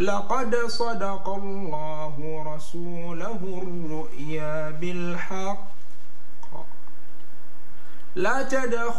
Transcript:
لقد صدق الله رسوله الرؤيا بالحق لا تدخل